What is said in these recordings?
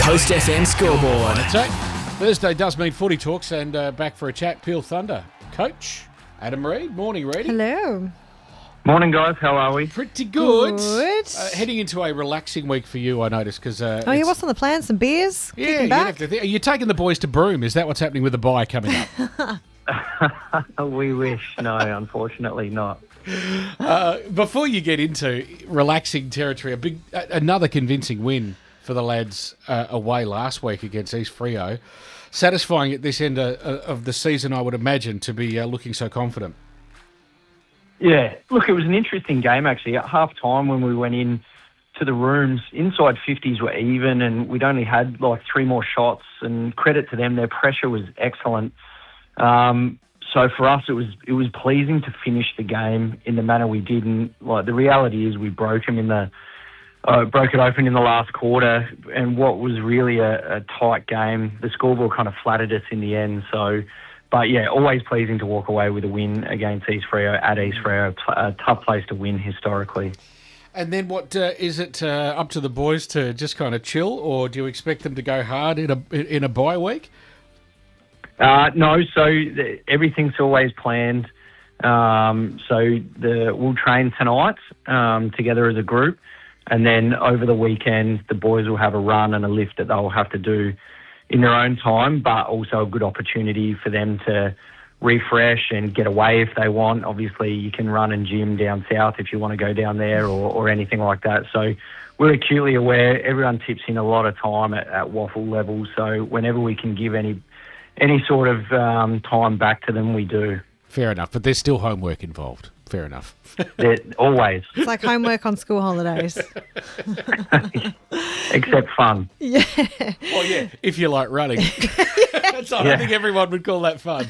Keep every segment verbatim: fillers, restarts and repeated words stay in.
Coast F M scoreboard. That's it. Thursday does mean footy talks, and uh, back for a chat. Peel Thunder coach Adam Reid. Morning, Reedy. Hello. Morning, guys. How are we? Pretty good. Good. Uh, heading into a relaxing week for you, I noticed. Cause, uh, Oh, yeah, it's- what's on the plan? Some beers? Yeah, Kicking you'd back? have to think- are you taking the boys to Broome? Is that what's happening with the bye coming up? We wish. No, unfortunately not. uh, before you get into relaxing territory, a big, uh, another convincing win for the lads uh, away last week against East Freo. Satisfying at this end uh, of the season, I would imagine, to be uh, looking so confident. Yeah. Look, it was an interesting game, actually. At half-time when we went in to the rooms, inside fifties were even, and we'd only had, like, three more shots. And credit to them, their pressure was excellent. Um, so for us, it was it was pleasing to finish the game in the manner we did. And, like, the reality is we broke them in the... Uh, broke it open in the last quarter, and what was really a, a tight game, the scoreboard kind of flattered us in the end. So, but yeah, always pleasing to walk away with a win against East Freo at East Freo, a tough place to win historically. And then what, uh, is it uh, up to the boys to just kind of chill, or do you expect them to go hard in a in a bye week? Uh, no, so the, everything's always planned. Um, so the we'll train tonight um, together as a group. And then over the weekend, the boys will have a run and a lift that they'll have to do in their own time, but also a good opportunity for them to refresh and get away if they want. Obviously, you can run and gym down south if you want to go down there or, or anything like that. So we're acutely aware. Everyone tips in a lot of time at, at waffle level. So whenever we can give any any sort of um, time back to them, we do. Fair enough, but there's still homework involved. Fair enough. They're always. It's like homework on school holidays. Except fun. Yeah. Well, yeah, if you like running. That's all. I Yeah. think everyone would call that fun.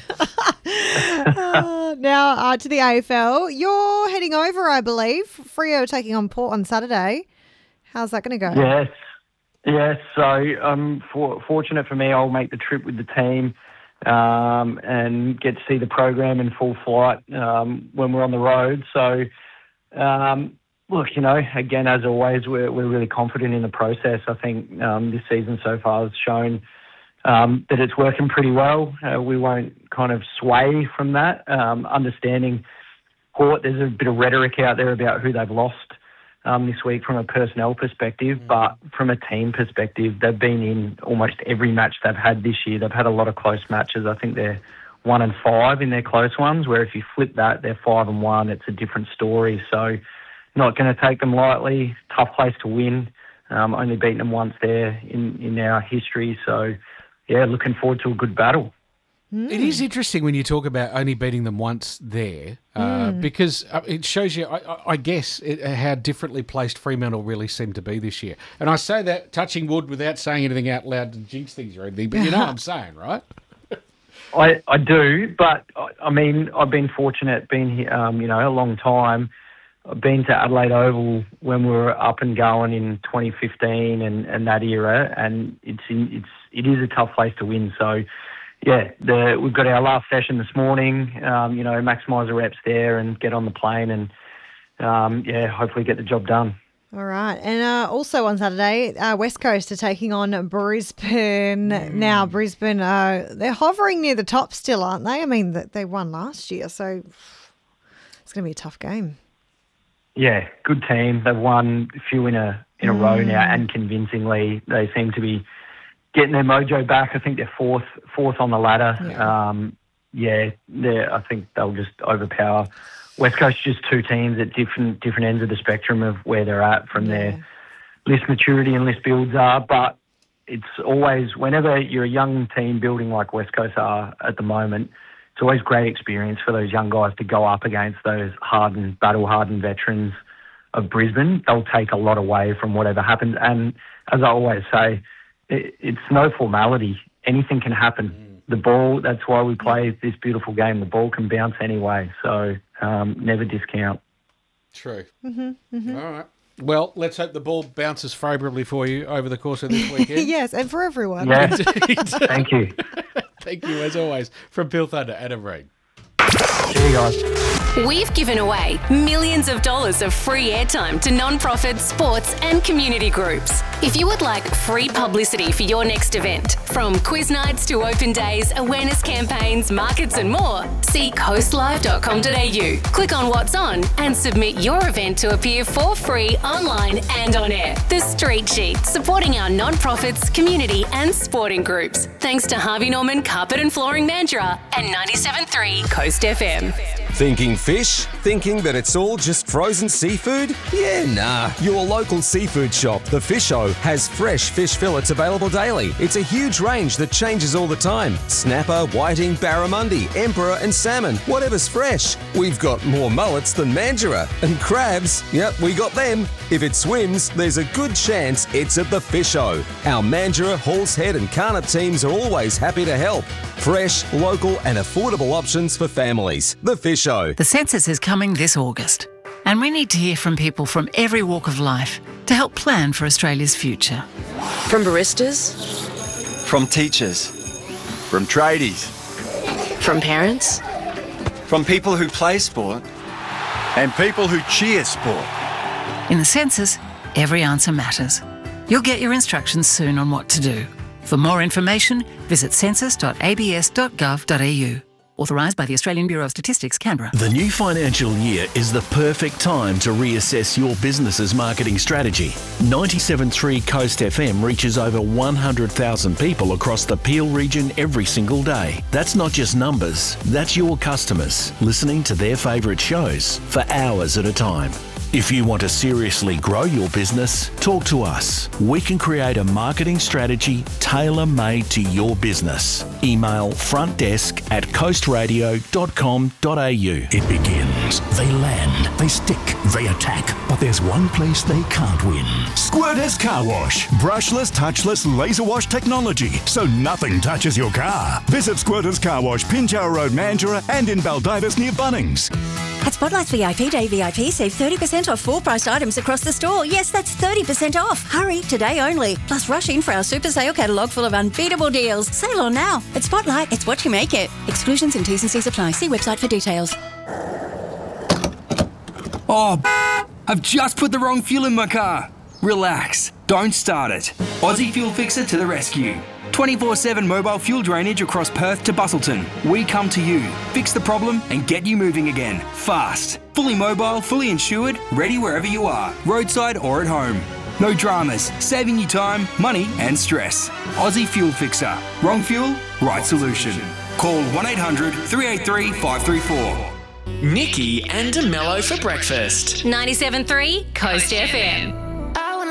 Uh, now, uh, to the A F L. You're heading over, I believe. Freo taking on Port on Saturday. How's that going to go? Yes. Yes. So um, for, fortunate for me, I'll make the trip with the team. Um, and get to see the program in full flight um, when we're on the road. So, um, look, you know, again, as always, we're, we're really confident in the process. I think um, this season so far has shown um, that it's working pretty well. Uh, we won't kind of sway from that. Um, understanding Port, there's a bit of rhetoric out there about who they've lost Um, this week from a personnel perspective, but from a team perspective, they've been in almost every match they've had this year. They've had a lot of close matches. I think they're one and five in their close ones, where if you flip that, they're five and one. It's a different story. So not going to take them lightly. Tough place to win. Um, only beaten them once there in, in our history. So, yeah, looking forward to a good battle. It is interesting when you talk about only beating them once there, uh, because uh, it shows you, I, I- I guess, it, how differently placed Fremantle really seem to be this year. And I say that touching wood without saying anything out loud to jinx things or anything, but you know what I'm saying, right? I, I do, but I- I mean, I've been fortunate, been here, um, you know, a long time. I've been to Adelaide Oval when we were up and going in twenty fifteen and, and that era, and it's in, it's it is a tough place to win. So, yeah, the, we've got our last session this morning. Um, you know, maximise the reps there and get on the plane, and um, yeah, hopefully get the job done. All right. And uh, also on Saturday, uh, West Coast are taking on Brisbane. Now, Brisbane, uh, they're hovering near the top still, aren't they? I mean, th- they won last year, so it's going to be a tough game. Yeah, good team. They've won a few in a in a row now, and convincingly. They seem to be getting their mojo back. I think they're fourth fourth on the ladder. Yeah. Um, yeah, they're, I think they'll just overpower West Coast. Just two teams at different different ends of the spectrum of where they're at from their list maturity and list builds are. But it's always, whenever you're a young team building like West Coast are at the moment, it's always great experience for those young guys to go up against those hardened, battle-hardened veterans of Brisbane. They'll take a lot away from whatever happens. And as I always say, it, it's no formality. Anything can happen. The ball, that's why we play this beautiful game. The ball can bounce anyway. So um, never discount. True. Mm-hmm, mm-hmm. All right. Well, let's hope the ball bounces favourably for you over the course of this weekend. Yes, and for everyone. Yeah. Indeed. Thank you. Thank you, as always, from Peel Thunder, Adam Reid. Cheers. See you guys. We've given away millions of dollars of free airtime to non-profit, sports and community groups. If you would like free publicity for your next event, from quiz nights to open days, awareness campaigns, markets and more, see coastlive dot com dot a u. Click on what's on and submit your event to appear for free online and on air. The Street Sheet, supporting our non-profits, community and sporting groups. Thanks to Harvey Norman Carpet and Flooring Mandurah and ninety-seven point three Coast F M. Thinking fish? Thinking that it's all just frozen seafood? Yeah, nah. Your local seafood shop, The Fish-O, has fresh fish fillets available daily. It's a huge range that changes all the time. Snapper, whiting, barramundi, emperor and salmon, whatever's fresh. We've got more mullets than Mandurah. And crabs, yep, we got them. If it swims, there's a good chance it's at The Fish-O. Our Mandurah, Halls Head and Carnot teams are always happy to help. Fresh, local and affordable options for families. The Fish-O. The census is coming this August, and we need to hear from people from every walk of life to help plan for Australia's future. From baristas, from teachers, from tradies, from parents, from people who play sport, and people who cheer sport. In the census, every answer matters. You'll get your instructions soon on what to do. For more information, visit census dot a b s dot gov dot a u. Authorised by the Australian Bureau of Statistics, Canberra. The new financial year is the perfect time to reassess your business's marketing strategy. ninety-seven point three Coast F M reaches over one hundred thousand people across the Peel region every single day. That's not just numbers, that's your customers listening to their favourite shows for hours at a time. If you want to seriously grow your business, talk to us. We can create a marketing strategy tailor-made to your business. Email frontdesk at coast radio dot com dot a u. It begins. They land. They stick. They attack. But there's one place they can't win. Squirters Car Wash. Brushless, touchless, laser wash technology. So nothing touches your car. Visit Squirters Car Wash, Pinjarra Road, Mandurah and in Baldivis near Bunnings. At Spotlight's V I P Day V I P, save thirty percent off full priced items across the store. Yes, that's thirty percent off. Hurry, today only. Plus rush in for our super sale catalogue full of unbeatable deals. Sale on now. At Spotlight, it's what you make it. Exclusions and T's and C's apply. See website for details. Oh, I've just put the wrong fuel in my car. Relax. Don't start it. Aussie Fuel Fixer to the rescue. twenty-four seven mobile fuel drainage across Perth to Busselton. We come to you, fix the problem and get you moving again. Fast. Fully mobile, fully insured, ready wherever you are, roadside or at home. No dramas, saving you time, money and stress. Aussie Fuel Fixer. Wrong fuel, right solution. Call one eight hundred three eight three five three four. Nikki and DeMello for breakfast. ninety-seven point three Coast F M.